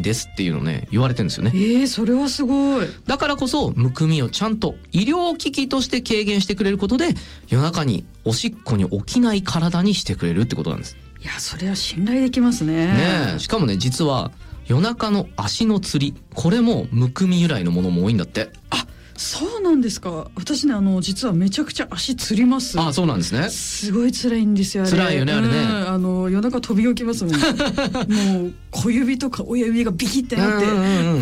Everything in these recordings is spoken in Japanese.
ですっていうのね言われてるんですよね。 それはすごい。 だからこそむくみをちゃんと医療機器として軽減してくれることで夜中におしっこに起きない体にしてくれるってことなんです。 いや、それは信頼できますね。 しかもね、実は夜中の足のつり、これもむくみ由来のものも多いんだって。 あ、そうなんですか。私ね、実はめちゃくちゃ足つります。 あ、そうなんですね。 すごい辛いんですよ、あれ。 辛いよね、あれね。 夜中飛び起きますもん。もう小指とか親指がビキってなって、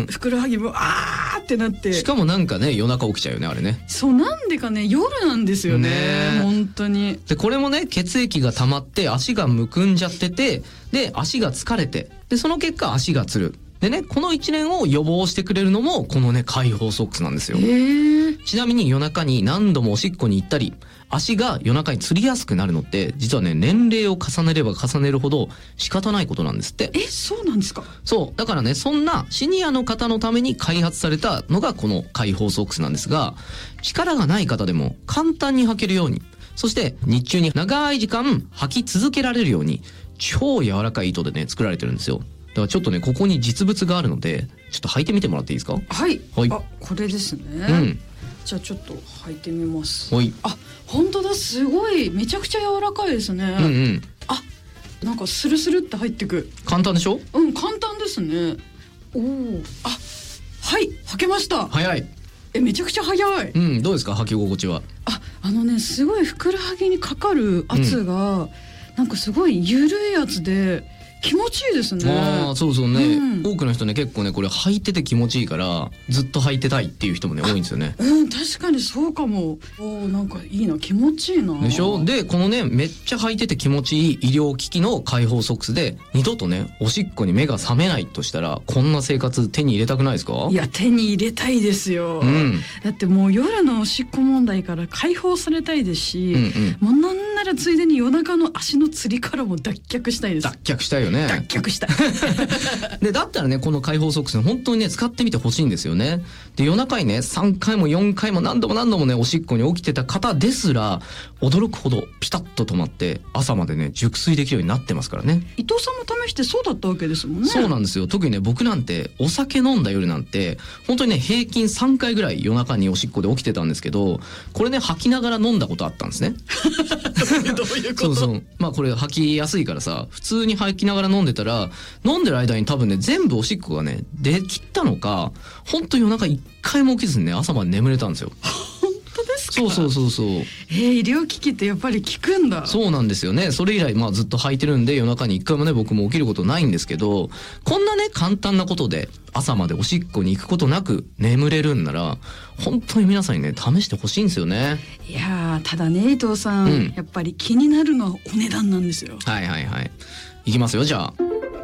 ふくらはぎもあーってなって。 しかもなんかね、夜中起きちゃうよね、あれね。 そう、なんでかね、夜なんですよね。本当に。 で、これもね、血液が溜まって足がむくんじゃってて、で、足が疲れて、で、その結果足がつる。でね、この一年を予防してくれるのもこのね解放ソックスなんですよ。ちなみに夜中に何度もおしっこに行ったり足が夜中につりやすくなるのって実はね年齢を重ねれば重ねるほど仕方ないことなんですって。 そうなんですか。 そうだからね、そんなシニアの方のために開発されたのがこの解放ソックスなんですが、力がない方でも簡単に履けるように、そして日中に長い時間履き続けられるように超柔らかい糸でね作られてるんですよ。だからちょっとねここに実物があるのでちょっと履いてみてもらっていいですか。 はい、はい、あ、これですね。じゃあちょっと履いてみます。 はい。 あ、本当だ、すごいめちゃくちゃ柔らかいですね。あ、なんかスルスルって入ってく。 簡単でしょ。 簡単ですね。おお、あ、はい、履けました。 早い。 めちゃくちゃ早い。 どうですか履き心地は。 ね、すごいふくらはぎにかかる圧が、なんかすごい緩いやつで気持ちいいですね。 そうそうね、多くの人ね結構ねこれ履いてて気持ちいいからずっと履いてたいっていう人もね多いんですよね。 確かにそうかも。なんかいいな、気持ちいいな。 でしょ。でこのねめっちゃ履いてて気持ちいい医療機器の解放ソックスで二度とねおしっこに目が覚めないとしたらこんな生活手に入れたくないですか。 いや、手に入れたいですよ。だってもう夜のおしっこ問題から解放されたいですし、もうなんならついでに夜中の足のつりからも脱却したいです。 脱却したいよね。 脱却したい。 でだったらねこの解放ソックス本当にね使ってみてほしいんですよね。で夜中にね3回も4回も何度もねおしっこに起きてた方ですら驚くほどピタッと止まって朝までね熟睡できるようになってますからね。 伊藤さんも試してそうだったわけですもんね。 そうなんですよ。特にね僕なんてお酒飲んだ夜なんて本当にね平均3回ぐらい夜中におしっこで起きてたんですけど、これね吐きながら飲んだことあったんですね。 どういうこと。 そう、まあこれ吐きやすいからさ普通に吐きながら飲んでたら飲んでる間に多分ね全部おしっこがね出きったのか本当に夜中1回も起きずにね朝まで眠れたんですよ。 本当ですか。 そう。 医療機器ってやっぱり効くんだ。 そうなんですよね。それ以来まあずっと履いてるんで夜中に1回もね僕も起きることないんですけど、こんなね簡単なことで朝までおしっこに行くことなく眠れるんなら本当に皆さんにね試してほしいんですよね。 いやただね伊藤さん、やっぱり気になるのはお値段なんですよ。 はいいきますよ。じゃあ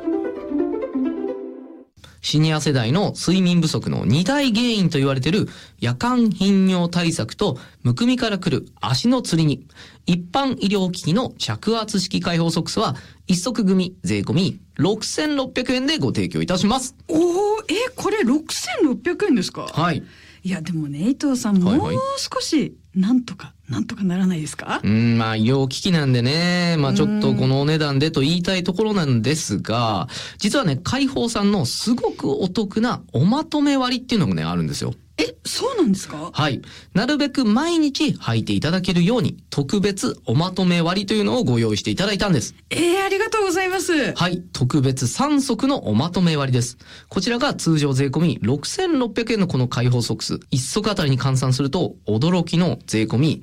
シニア世代の睡眠不足の2大原因と言われている夜間頻尿対策とむくみからくる足のつりに一般医療機器の着圧式解放ソックスは一足組税込み6600円でご提供いたします。 これ6600円ですか。 はい。 いやでもね伊藤さん、もう少しなんとかならないですか。 まあ医療機器なんでね、まあちょっとこのお値段でと言いたいところなんですが、実はね解放さんのすごくお得なおまとめ割っていうのがねあるんですよ。 そうなんですか。 はい。なるべく毎日履いていただけるように特別おまとめ割というのをご用意していただいたんです。 ありがとうございます。 はい。特別3足のおまとめ割です。こちらが通常税込み6600円のこの解放ソックス。1足あたりに換算すると驚きの税込み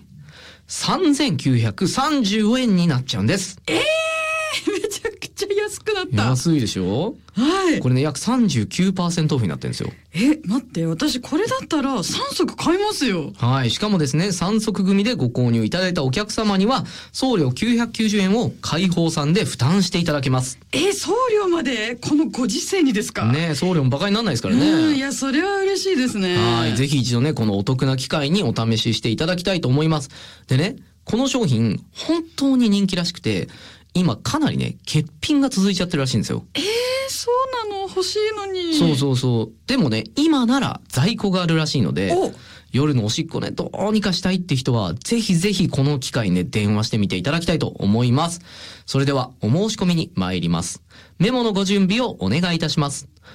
3930円になっちゃうんです。 めちゃくちゃ安くなった。 安いでしょ。はい。これね約 39% オフになってるんですよ。 待って、私これだったら3足買いますよ。 はい。しかもですね3足組でご購入いただいたお客様には送料990円を解放さんで負担していただけます。 送料までこのご時世にですか。 ね、送料もバカにならないですからね。 いやそれは嬉しいですね。 はい。ぜひ一度ねこのお得な機会にお試ししていただきたいと思います。でねこの商品本当に人気らしくて今かなりね欠品が続いちゃってるらしいんですよ。 そうなの。欲しいのに。 そうでもね今なら在庫があるらしいので夜のおしっこねどうにかしたいって人はぜひこの機会ね電話してみていただきたいと思います。それではお申し込みに参ります。メモのご準備をお願いいたします。